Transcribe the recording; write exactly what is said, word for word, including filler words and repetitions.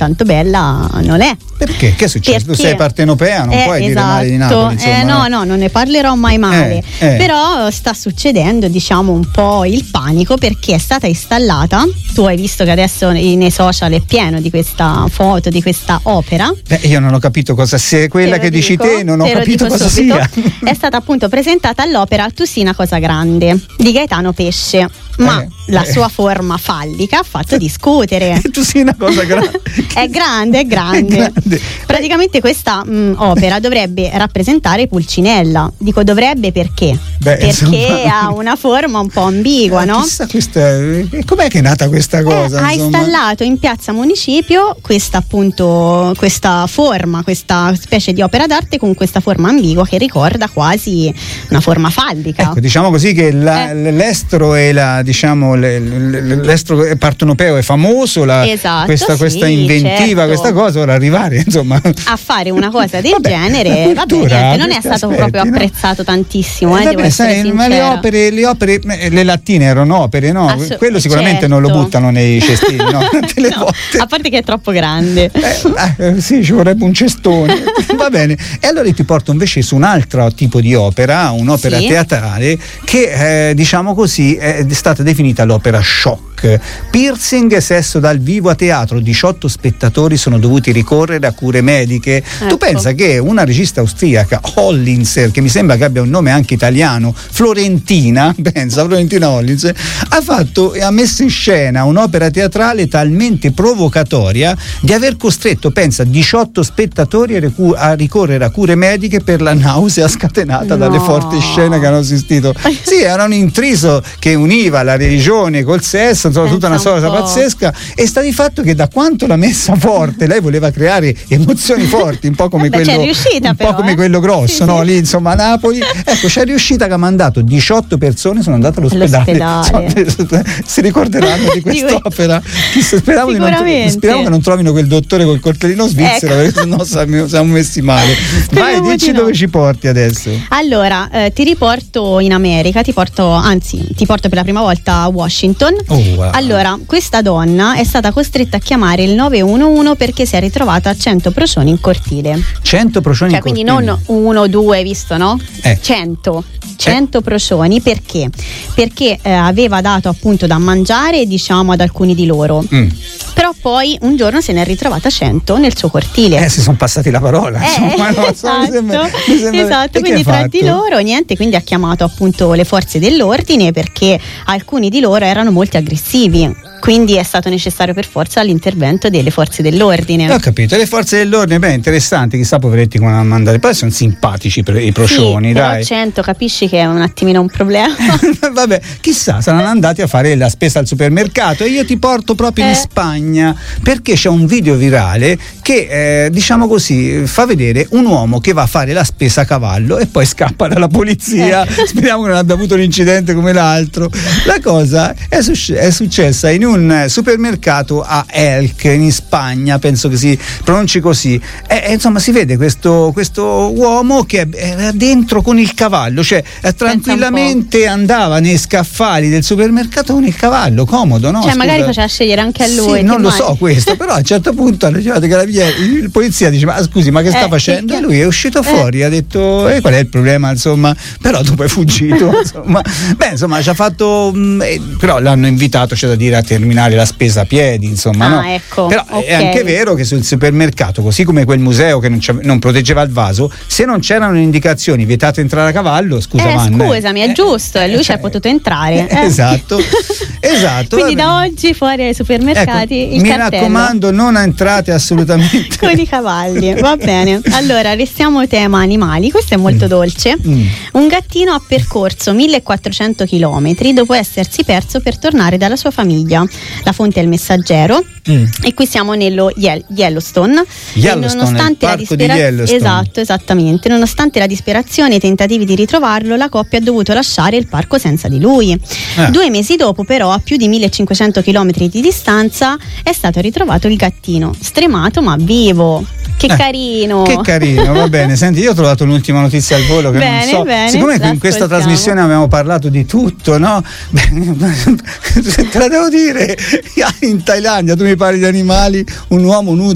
tanto bella non è. Perché? Che è successo? Perché? Tu sei partenopea, non eh, puoi esatto. dire male di Napoli, insomma, eh, no, no? no, non ne parlerò mai male. Eh, eh. Però sta succedendo, diciamo, un po' il panico, perché è stata installata. Tu hai visto che adesso nei social è pieno di questa foto, di questa opera. Beh, io non ho capito cosa sia, quella che dici dico, te, non ho te lo capito dico cosa subito. sia. È stata appunto presentata all'opera Tu sii una cosa grande di Gaetano Pesce, ma Eh, la eh. sua forma fallica ha fatto discutere. Tu sei una cosa grande. È grande, è grande. È grande. Praticamente questa mh, opera dovrebbe rappresentare Pulcinella. Dico dovrebbe perché? Beh, perché insomma. ha una forma un po' ambigua, Eh, no? Chissà questa, eh, com'è che è nata questa cosa? Eh, ha insomma? installato in piazza Municipio questa appunto questa forma, questa specie di opera d'arte con questa forma ambigua che ricorda quasi una forma fallica. Ecco, diciamo così che la, Eh. l'estro e la diciamo le- le- l'estro partenopeo è famoso, la, Esatto, questa, sì, questa inventiva, certo. questa cosa, ora arrivare insomma A fare una cosa del Vabbè, genere, la vabbè, cultura, niente, non è questi stato aspetti, proprio no? apprezzato tantissimo, eh, Eh, devo vabbè, essere sai, ma le sincera. opere, le opere, eh, le lattine erano opere, no? Assu- Quello eh, sicuramente non lo certo. buttano nei cestini, no? Tutte le No, volte. a parte che è troppo grande. Eh, eh, sì, ci vorrebbe un cestone. Va bene. E allora io ti porto invece su un altro tipo di opera, un'opera Sì. teatrale che eh, diciamo così è stata definita l'opera shock. Piercing, sesso dal vivo a teatro, diciotto spettatori sono dovuti ricorrere a cure mediche. Tu Ecco. pensa che una regista austriaca, Hollinser, che mi sembra che abbia un nome anche italiano, Florentina, pensa, Florentina Hollinser, ha fatto e ha messo in scena un'opera teatrale talmente provocatoria di aver costretto, pensa, diciotto spettatori a, recu- a ricorrere a cure mediche per la nausea scatenata No. dalle forti scene che hanno assistito. Sì, era un intriso che univa la religione col sesso, insomma, tutta una Pensa un cosa po'. pazzesca, e sta di fatto che da quanto l'ha messa forte, lei voleva creare emozioni forti, un po' come Vabbè, quello c'è riuscita un però, po' come eh. quello grosso, Sì, no? sì. Lì insomma a Napoli, ecco, c'è riuscita che ha mandato diciotto persone, sono andate all'ospedale. All'ospedale. Insomma, si ricorderanno di quest'opera. Chissà, Speriamo, di non, Sicuramente. speriamo che non trovino quel dottore col coltellino svizzero, Ecco. perché sennò siamo, siamo messi male. Vai, Speriamo dici di no. dove ci porti adesso. Allora, eh, ti riporto in America, ti porto, anzi, ti porto per la prima volta a Washington. Oh, wow. Allora, questa donna è stata costretta a chiamare il nove uno uno perché si è ritrovata a cento procioni in cortile. cento procioni Cioè, in quindi cortile. non uno, due, visto, no? Eh. cento. cento procioni, perché? Perché eh, aveva dato appunto da mangiare, diciamo, ad alcuni di loro. Mm. Però poi un giorno se ne è ritrovata cento nel suo cortile. Eh, si sono passati la parola. Eh, insomma, no, so, mi esatto, sembra- mi sembra- esatto. E che Quindi ha tra fatto? di loro niente, quindi ha chiamato appunto le forze dell'ordine perché alcuni di loro erano molto aggressivi, quindi è stato necessario per forza l'intervento delle forze dell'ordine. Ho capito, le forze dell'ordine, beh, interessanti, chissà poveretti come a mandare, poi sono simpatici per i procioni, sì, dai. però cento capisci che è un attimino un problema. Vabbè, chissà, saranno andati a fare la spesa al supermercato, e io ti porto proprio Eh. in Spagna, perché c'è un video virale che eh, diciamo così fa vedere un uomo che va a fare la spesa a cavallo e poi scappa dalla polizia. Eh. Speriamo che non abbia avuto un incidente come l'altro. La cosa è, succe- è successa in un supermercato a Elch in Spagna, penso che si pronunci così, e, e insomma si vede questo, questo uomo che era dentro con il cavallo, cioè eh, tranquillamente andava nei scaffali del supermercato con il cavallo, comodo, no? Cioè Scusa. magari faceva scegliere anche a lui. Sì, ti non lo immagini? so questo, però a un certo punto hanno chiamato i carabinieri, il polizia dice ma scusi ma che sta Eh, facendo? che- E lui è uscito fuori, ha detto e qual è il problema, insomma, però dopo è fuggito, insomma. Beh, insomma ci ha fatto mh, eh, però l'hanno invitato, c'è da dire, a terminare la spesa a piedi, insomma, Ah, no? ecco, Però ok. è anche vero che sul supermercato, così come quel museo che non, c'ave- non proteggeva il vaso, se non c'erano indicazioni vietate entrare a cavallo, scusa Eh, Vanna, scusami, è giusto, e lui ci è potuto entrare. eh, eh. esatto, esatto. Quindi va da bene. oggi fuori ai supermercati Ecco, il mi cartello raccomando, non entrate assolutamente con i cavalli. Va bene. Allora, restiamo tema animali. Questo è molto dolce. Mm. Un gattino ha percorso millequattrocento chilometri dopo essersi perso per tornare dalla sua famiglia. La fonte è Il Messaggero. Mm. E qui siamo nello Yel- Yellowstone. Yellowstone, E nonostante il la parco di dispera- Yellowstone. Esatto, esattamente. Nonostante la disperazione e i tentativi di ritrovarlo, la coppia ha dovuto lasciare il parco senza di lui. Eh. Due mesi dopo, però, a più di millecinquecento chilometri di distanza, è stato ritrovato il gattino, stremato ma vivo. Che Eh, carino! Che carino, va bene. Senti, io ho trovato un'ultima notizia al volo che Bene, non so. bene, Siccome la in questa ascoltiamo. trasmissione abbiamo parlato di tutto, no? Beh, te la devo dire, in Thailandia tu mi parli di animali, un uomo nudo